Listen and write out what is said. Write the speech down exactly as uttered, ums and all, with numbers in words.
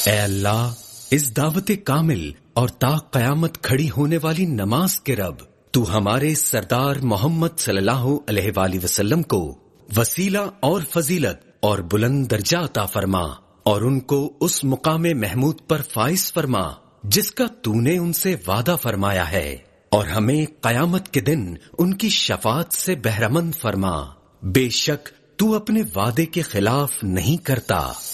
ऐ अल्लाह, इस दावते कामिल और ता कयामत खड़ी होने वाली नमाज के रब, तू हमारे सरदार मोहम्मद सल्लल्लाहु अलैहि वसल्लम को वसीला और फजीलत और बुलंद दर्जा अता फरमा और उनको उस मुकामे महमूद पर फाइज फरमा जिसका तूने उनसे वादा फरमाया है, और हमें कयामत के दिन उनकी शफाअत से बहरमंद फरमा। बेशक तू अपने वादे के खिलाफ नहीं करता।